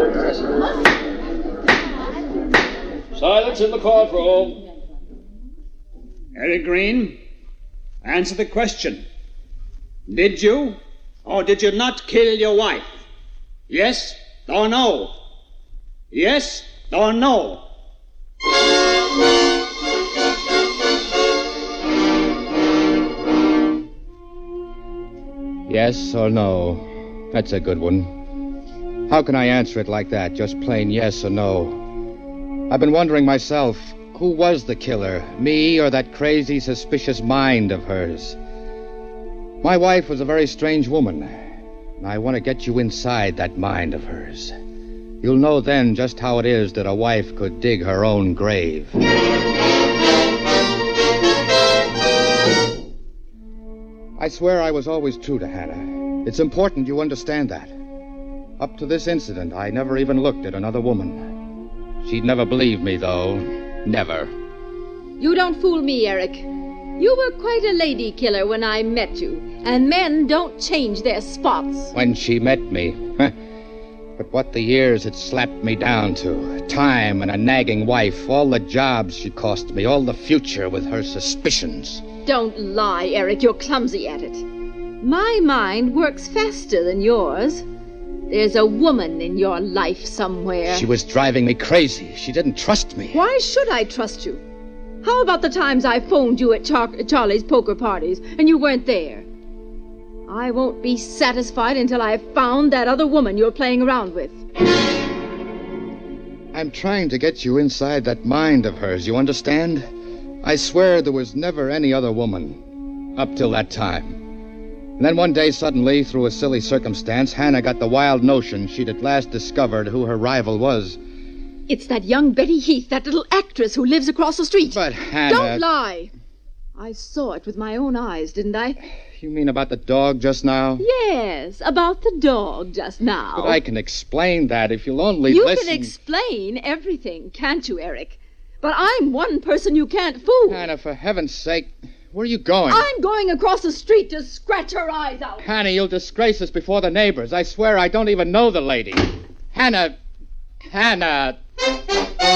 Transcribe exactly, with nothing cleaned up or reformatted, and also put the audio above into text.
Silence in the courtroom. Eric Green, answer the question. Did you or did you not kill your wife? Yes or no? Yes or no? Yes or no? That's a good one. How can I answer it like that? Just plain yes or no? I've been wondering myself, who was the killer? Me or that crazy, suspicious mind of hers? My wife was a very strange woman. And I want to get you inside that mind of hers. You'll know then just how it is that a wife could dig her own grave. I swear I was always true to Hannah. It's important you understand that. Up to this incident, I never even looked at another woman. She'd never believe me, though. Never. You don't fool me, Eric. You were quite a lady killer when I met you, and men don't change their spots. When she met me. But what the years had slapped me down to. Time and a nagging wife, all the jobs she cost me, all the future with her suspicions. Don't lie, Eric. You're clumsy at it. My mind works faster than yours. There's a woman in your life somewhere. She was driving me crazy. She didn't trust me. Why should I trust you? How about the times I phoned you at Char- Charlie's poker parties and you weren't there? I won't be satisfied until I've found that other woman you're playing around with. I'm trying to get you inside that mind of hers, you understand? I swear there was never any other woman. Up till that time. And then one day, suddenly, through a silly circumstance, Hannah got the wild notion she'd at last discovered who her rival was. It's that young Betty Heath, that little actress who lives across the street. But, Hannah... Don't lie. I saw it with my own eyes, didn't I? You mean about the dog just now? Yes, about the dog just now. But I can explain that if you'll only you listen. You can explain everything, can't you, Eric? But I'm one person you can't fool. Hannah, for heaven's sake... Where are you going? I'm going across the street to scratch her eyes out. Hannah, you'll disgrace us before the neighbors. I swear I don't even know the lady. Hannah... Hannah...